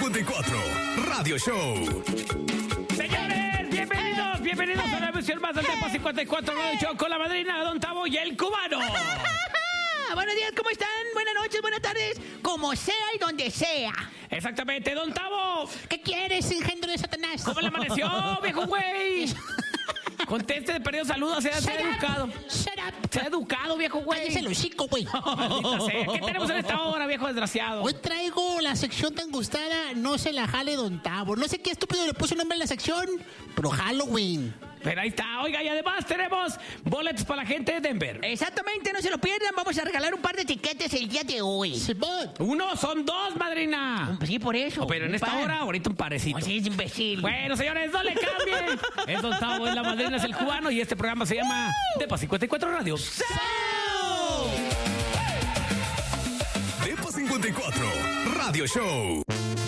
54 Radio Show. Señores, bienvenidos a una emisión más del Depa 54 Radio Show con la madrina Don Tavo y el cubano. Buenos días, ¿cómo están? Buenas noches, buenas tardes, como sea y donde sea. Exactamente, Don Tavo. ¿Qué quieres, engendro de Satanás? ¿Cómo le amaneció, viejo güey? Conteste de perdido saludos, sea educado. Shut up. Sea educado, viejo güey. Cállese el hocico, güey. Maldita sea. ¿Qué tenemos en esta hora, viejo desgraciado? Hoy traigo la sección tan gustada, no se la jale Don Tavo. No sé qué estúpido le puso nombre a la sección, pero Halloween. Pero ahí está, oiga, y además tenemos boletos para la gente de Denver. Exactamente, no se lo pierdan, vamos a regalar un par de tiquetes el día de hoy. Uno, son dos, madrina. Sí, por eso. Pero en esta hora, ahorita un parecito. Sí, es imbécil. Bueno, señores, no le cambien. Es Don Tavo, es la madrina, es el cubano y este programa se llama Depa 54 Radio. Depa 54 Radio Show.